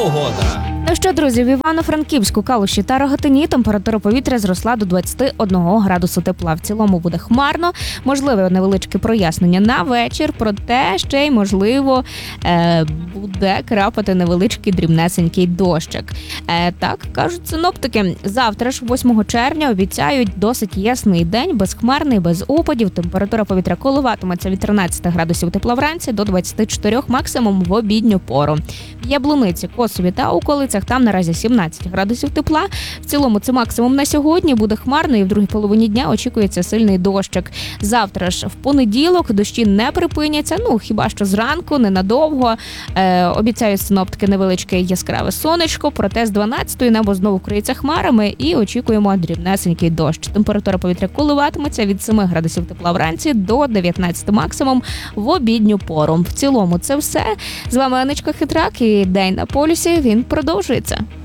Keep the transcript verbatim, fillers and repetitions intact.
погода. Ну що, друзі, в Івано-Франківську, Калуші та Рогатині температура повітря зросла до двадцяти одного градусу тепла. В цілому буде хмарно, можливе невеличке прояснення на вечір, проте ще й, можливо, е, буде крапати невеличкий дрібнесенький дощик. Е, так, кажуть синоптики, завтра ж, восьмого червня, обіцяють досить ясний день, безхмарний, без опадів. Температура повітря коливатиметься від тринадцяти градусів тепла вранці до двадцяти чотирьох максимум в обідню пору. В Яблуниці, Косові та околицях там наразі сімнадцять градусів тепла. В цілому це максимум на сьогодні. Буде хмарно і в другій половині дня очікується сильний дощик. Завтра ж в понеділок дощі не припиняться, ну хіба що зранку, ненадовго. Е, обіцяють синоптики невеличке яскраве сонечко, проте з дванадцятої небо знову вкриється хмарами і очікуємо дрібнесенький дощ. Температура повітря коливатиметься від семи градусів тепла вранці до дев'ятнадцяти максимум в обідню пору. В цілому це все. З вами Анечка Хитрак і День на полюсі, він продовжується.